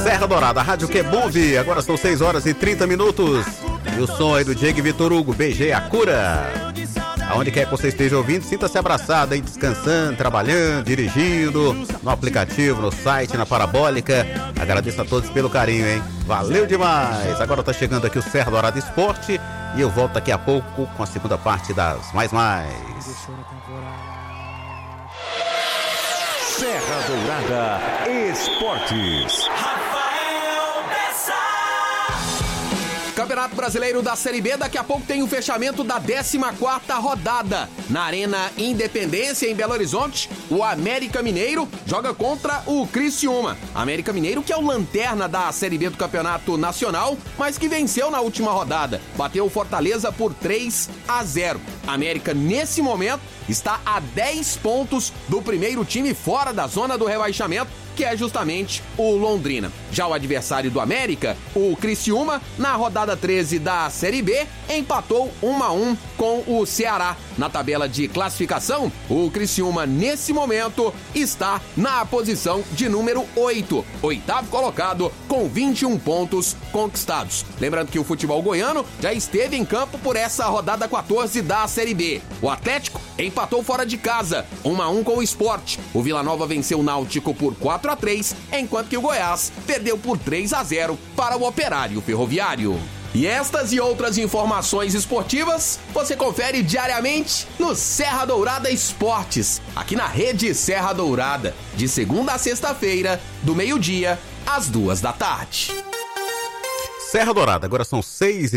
Serra Dourada, Rádio que move. Agora são 6 horas e 30 minutos. E o som aí do Diego Vitor Hugo, BG A Cura. Aonde quer que você esteja ouvindo, sinta-se abraçado aí, descansando, trabalhando, dirigindo, no aplicativo, no site, na Parabólica. Agradeço a todos pelo carinho, hein? Valeu demais! Agora tá chegando aqui o Serra Dourada Esporte e eu volto daqui a pouco com a segunda parte das Mais. Serra Dourada Esportes. Campeonato Brasileiro da Série B, daqui a pouco tem o fechamento da 14ª rodada. Na Arena Independência, em Belo Horizonte, o América Mineiro joga contra o Criciúma. América Mineiro, que é o lanterna da Série B do Campeonato Nacional, mas que venceu na última rodada. Bateu o Fortaleza por 3-0. América, nesse momento, está a 10 pontos do primeiro time fora da zona do rebaixamento, que é justamente o Londrina. Já o adversário do América, o Criciúma, na rodada 13 da Série B, empatou 1-1 com o Ceará. Na tabela de classificação, o Criciúma, nesse momento, está na posição de número 8, oitavo colocado, com 21 pontos conquistados. Lembrando que o futebol goiano já esteve em campo por essa rodada 14 da Série B. O Atlético empatou fora de casa, 1-1 com o Sport. O Vila Nova venceu o Náutico por 4-3, enquanto que o Goiás perdeu por 3-0 para o Operário Ferroviário. E estas e outras informações esportivas você confere diariamente no Serra Dourada Esportes, aqui na Rede Serra Dourada, de segunda a sexta-feira, do meio-dia às 2 da tarde. Serra Dourada, agora são 6